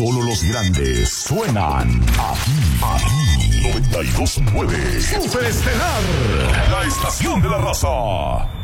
Solo los grandes suenan aquí. 92.9 Superestelar, la estación de la raza.